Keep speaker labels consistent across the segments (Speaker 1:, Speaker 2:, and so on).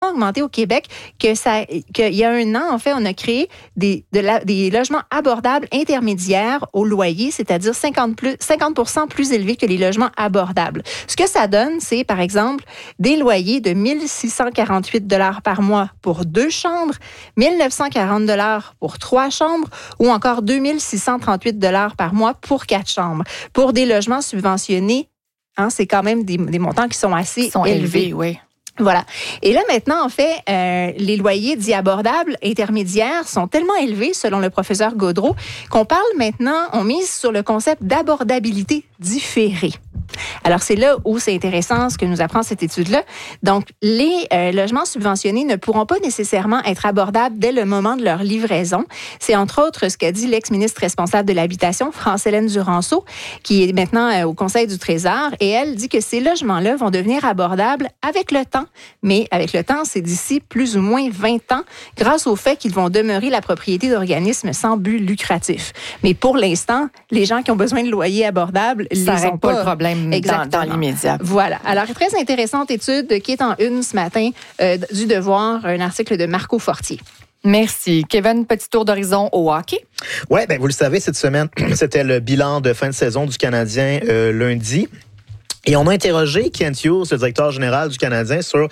Speaker 1: augmenté au Québec qu'il y a un an, en fait, on a créé des logements abordables intermédiaires au loyer, c'est-à-dire 50% plus élevés que les logements abordables. Ce que ça donne, c'est, par exemple, des loyers de 1 648 $ par mois pour 2 chambres, 1 940 $ pour 3 chambres ou encore 2 638 $ par mois pour 4 chambres. Pour des logements subventionnés, c'est quand même des montants qui sont assez élevés.
Speaker 2: Oui.
Speaker 1: Voilà. Et là, maintenant, en fait, les loyers dits abordables intermédiaires sont tellement élevés, selon le professeur Gaudreault, qu'on parle maintenant, on mise sur le concept d'abordabilité différée. Alors, c'est là où c'est intéressant ce que nous apprend cette étude-là. Donc, les logements subventionnés ne pourront pas nécessairement être abordables dès le moment de leur livraison. C'est entre autres ce qu'a dit l'ex-ministre responsable de l'Habitation, France-Hélène Duranceau, qui est maintenant au Conseil du Trésor. Et elle dit que ces logements-là vont devenir abordables avec le temps. Mais avec le temps, c'est d'ici plus ou moins 20 ans, grâce au fait qu'ils vont demeurer la propriété d'organismes sans but lucratif. Mais pour l'instant, les gens qui ont besoin de loyers abordables,
Speaker 2: ça règle pas le problème dans l'immédiat.
Speaker 1: Voilà. Alors, très intéressante étude qui est en une ce matin du Devoir, un article de Marco Fortier.
Speaker 2: Merci. Kevin, petit tour d'horizon au hockey.
Speaker 3: Oui, vous le savez, cette semaine, c'était le bilan de fin de saison du Canadien lundi. Et on a interrogé Kent Hughes, le directeur général du Canadien, sur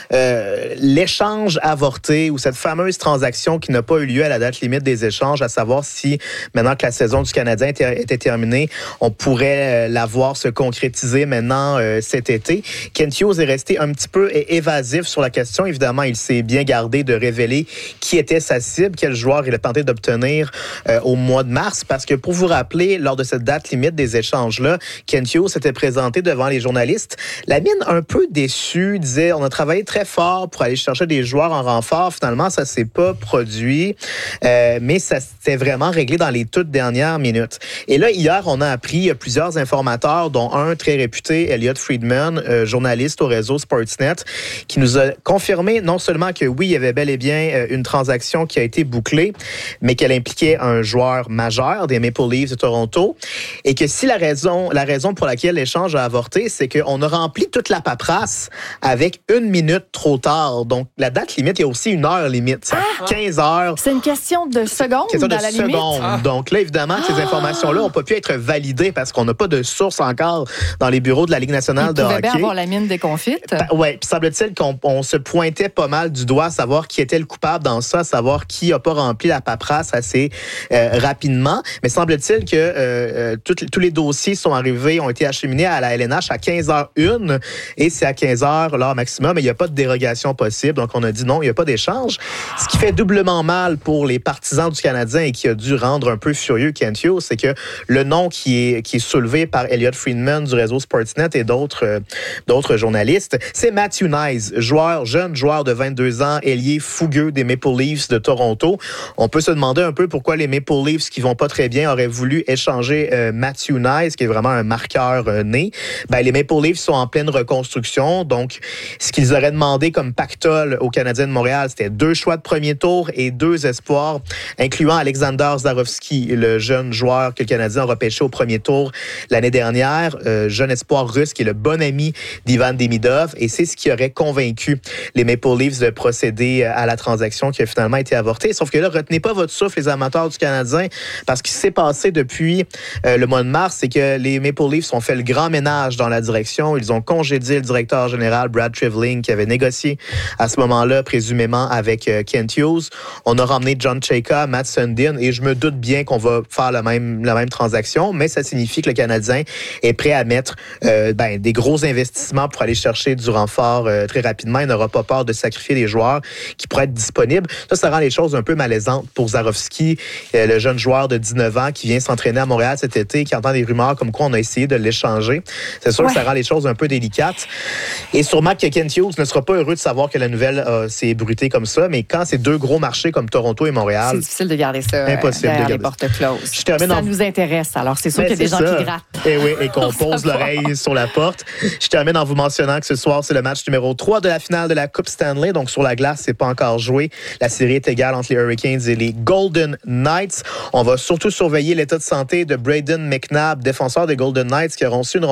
Speaker 3: l'échange avorté ou cette fameuse transaction qui n'a pas eu lieu à la date limite des échanges, à savoir si, maintenant que la saison du Canadien était terminée, on pourrait la voir se concrétiser maintenant cet été. Kent Hughes est resté un petit peu évasif sur la question. Évidemment, il s'est bien gardé de révéler qui était sa cible, quel joueur il a tenté d'obtenir au mois de mars, parce que pour vous rappeler, lors de cette date limite des échanges-là, Kent Hughes s'était présenté devant les journalistes. La mine un peu déçue, disait on a travaillé très fort pour aller chercher des joueurs en renfort. Finalement, ça s'est pas produit, mais ça s'était vraiment réglé dans les toutes dernières minutes. Et là, hier, on a appris plusieurs informateurs, dont un très réputé, Elliot Friedman, journaliste au réseau Sportsnet, qui nous a confirmé non seulement que oui, il y avait bel et bien une transaction qui a été bouclée, mais qu'elle impliquait un joueur majeur des Maple Leafs de Toronto, et que si la raison pour laquelle l'échange a avorté, c'est qu'on a rempli toute la paperasse avec 1 minute trop tard. Donc, la date limite, il y a aussi une heure limite. C'est 15 heures.
Speaker 2: C'est une question de secondes, la limite.
Speaker 3: Donc là, évidemment, ces informations-là n'ont pas pu être validées parce qu'on n'a pas de source encore dans les bureaux de la Ligue nationale de hockey.
Speaker 2: Il pouvait bien avoir la mine déconfite.
Speaker 3: Oui, puis semble-t-il qu'on se pointait pas mal du doigt à savoir qui était le coupable dans ça, à savoir qui n'a pas rempli la paperasse assez rapidement. Mais semble-t-il que tous les dossiers ont été acheminés à la LNH à 15h01 et c'est à 15h l'heure maximum, mais il n'y a pas de dérogation possible. Donc, on a dit non, il n'y a pas d'échange. Ce qui fait doublement mal pour les partisans du Canadien et qui a dû rendre un peu furieux Kent Hughes, c'est que le nom qui est soulevé par Elliot Friedman du réseau Sportsnet et d'autres journalistes, c'est Matthew Knies, jeune joueur de 22 ans, ailier fougueux des Maple Leafs de Toronto. On peut se demander un peu pourquoi les Maple Leafs, qui vont pas très bien, auraient voulu échanger Matthew Knies, qui est vraiment un marqueur né. Les Maple Leafs sont en pleine reconstruction. Donc, ce qu'ils auraient demandé comme pactole aux Canadiens de Montréal, c'était 2 choix de premier tour et 2 espoirs, incluant Alexander Zdarovsky, le jeune joueur que le Canadien a repêché au premier tour l'année dernière, jeune espoir russe qui est le bon ami d'Ivan Demidov. Et c'est ce qui aurait convaincu les Maple Leafs de procéder à la transaction qui a finalement été avortée. Sauf que là, retenez pas votre souffle, les amateurs du Canadien, parce que ce qui s'est passé depuis le mois de mars, c'est que les Maple Leafs ont fait le grand ménage dans la direction. Ils ont congédié le directeur général Brad Treliving qui avait négocié à ce moment-là présumément avec Kent Hughes. On a ramené John Chayka, Matt Sundin et je me doute bien qu'on va faire la même transaction, mais ça signifie que le Canadien est prêt à mettre des gros investissements pour aller chercher du renfort très rapidement. Il n'aura pas peur de sacrifier des joueurs qui pourraient être disponibles. Ça rend les choses un peu malaisantes pour Zdarovsky, le jeune joueur de 19 ans qui vient s'entraîner à Montréal cet été, qui entend des rumeurs comme quoi on a essayé de l'échanger. C'est sûr que ça rend les choses un peu délicates. Et sûrement que Kent Hughes ne sera pas heureux de savoir que la nouvelle s'est ébruitée comme ça, mais quand c'est 2 gros marchés comme Toronto et Montréal...
Speaker 2: C'est difficile de garder ça
Speaker 3: derrière
Speaker 2: les portes closes. Ça nous intéresse, alors c'est sûr qu'il y a des gens qui grattent.
Speaker 3: Et qu'on pose l'oreille sur la porte. Je termine en vous mentionnant que ce soir, c'est le match numéro 3 de la finale de la Coupe Stanley. Donc, sur la glace, c'est pas encore joué. La série est égale entre les Hurricanes et les Golden Knights. On va surtout surveiller l'état de santé de Braden McNabb, défenseur des Golden Knights, qui a reçu une rondelle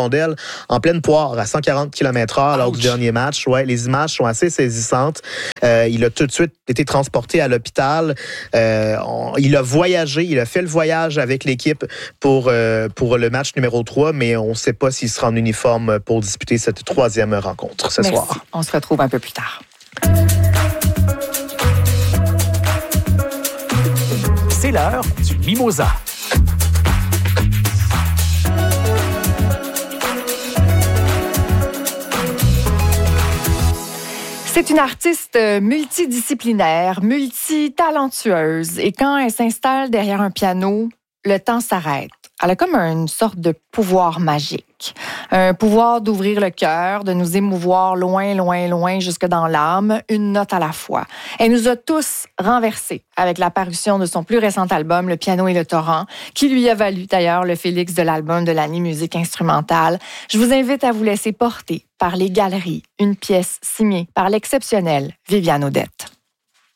Speaker 3: en pleine poire à 140 km/h lors du dernier match. Ouais, les images sont assez saisissantes. Il a tout de suite été transporté à l'hôpital. Il a voyagé, il a fait le voyage avec l'équipe pour le match numéro 3, mais on ne sait pas s'il sera en uniforme pour disputer cette troisième rencontre ce soir.
Speaker 2: On se retrouve un peu plus tard.
Speaker 4: C'est l'heure du Mimosa.
Speaker 2: C'est une artiste multidisciplinaire, multitalentueuse. Et quand elle s'installe derrière un piano, le temps s'arrête. Elle a comme une sorte de pouvoir magique. Un pouvoir d'ouvrir le cœur, de nous émouvoir loin, loin, loin, jusque dans l'âme, une note à la fois. Elle nous a tous renversés avec la parution de son plus récent album, Le piano et le torrent, qui lui a valu d'ailleurs le Félix de l'album de l'année musique instrumentale. Je vous invite à vous laisser porter par Les Galeries, une pièce signée par l'exceptionnelle Viviane Odette.